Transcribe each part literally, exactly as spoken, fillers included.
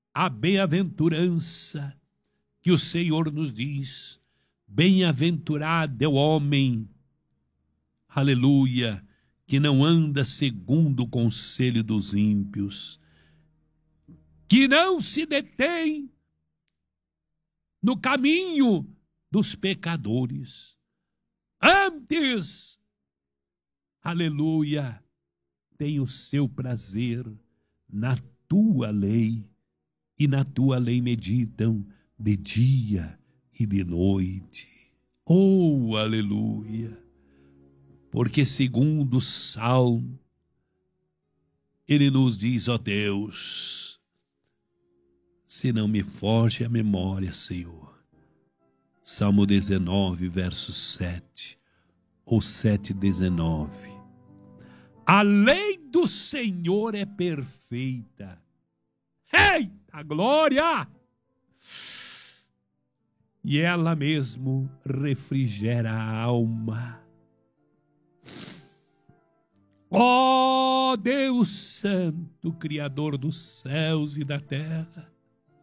a bem-aventurança que o Senhor nos diz: bem-aventurado é o homem, aleluia, que não anda segundo o conselho dos ímpios, que não se detém no caminho dos pecadores. Antes, aleluia, tem o seu prazer na tua lei, e na tua lei meditam de dia e de noite. Oh, aleluia! Porque segundo o Salmo, ele nos diz: ó Deus, se não me foge a memória, Senhor. Salmo dezenove, verso sete, ou sete, dezenove. A lei do Senhor é perfeita. Eita glória! E ela mesmo refrigera a alma. Ó Deus Santo, Criador dos céus e da terra,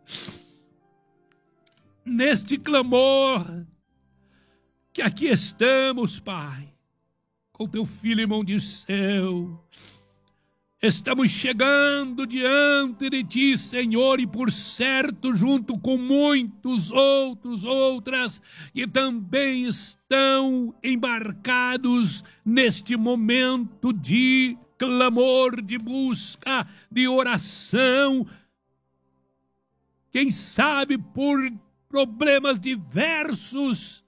neste clamor que aqui estamos, Pai, com teu filho, irmão de céu, estamos chegando diante de ti, Senhor, e por certo, junto com muitos outros, outras, que também estão embarcados neste momento de clamor, de busca, de oração, quem sabe por problemas diversos,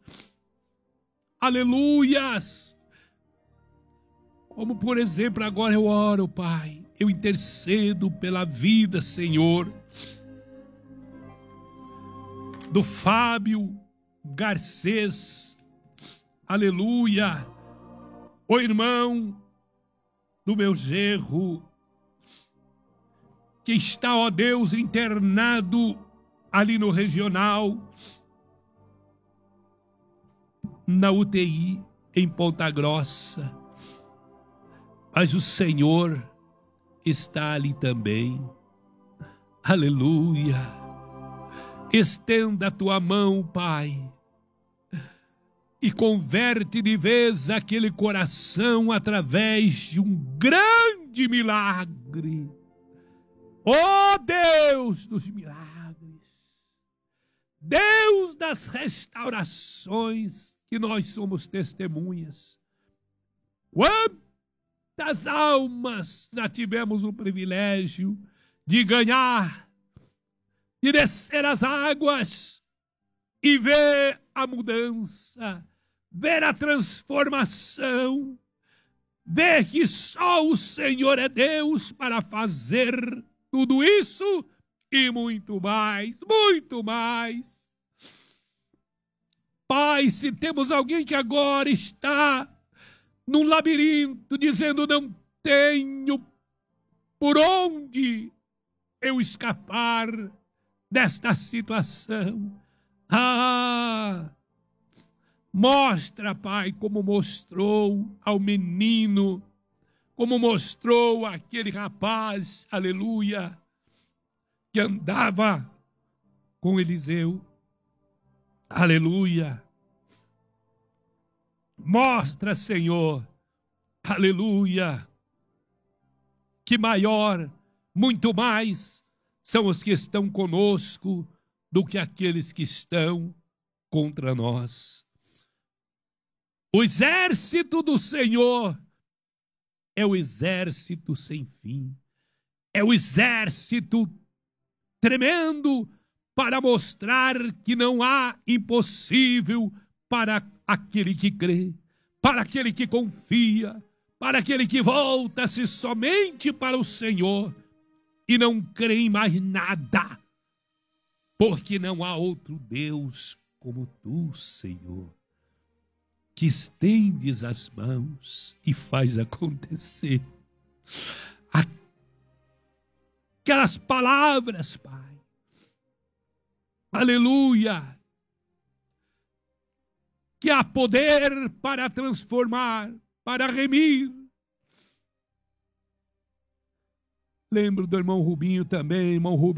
aleluias. Como, por exemplo, agora eu oro, Pai, eu intercedo pela vida, Senhor, do Fábio Garcês, aleluia, o irmão do meu genro, que está, ó Deus, internado ali no regional, na U T I, em Ponta Grossa. Mas o Senhor está ali também. Aleluia. Estenda a tua mão, Pai, e converte de vez aquele coração através de um grande milagre. Ó Deus dos milagres, Deus das restaurações, que nós somos testemunhas. Quantas almas já tivemos o privilégio de ganhar, de descer as águas e ver a mudança, ver a transformação, ver que só o Senhor é Deus para fazer tudo isso e muito mais, muito mais. Pai, se temos alguém que agora está num labirinto, dizendo: não tenho por onde eu escapar desta situação. Ah, mostra, Pai, como mostrou ao menino, como mostrou àquele rapaz, aleluia, que andava com Eliseu. Aleluia. Mostra, Senhor, aleluia, que maior, muito mais, são os que estão conosco do que aqueles que estão contra nós. O exército do Senhor é o exército sem fim, é o exército tremendo para mostrar que não há impossível para aquele que crê, para aquele que confia, para aquele que volta-se somente para o Senhor e não crê em mais nada, porque não há outro Deus como tu, Senhor, que estendes as mãos e faz acontecer aquelas palavras, Pai, aleluia, que há poder para transformar, para remir. Lembro do irmão Rubinho também, irmão Rubinho.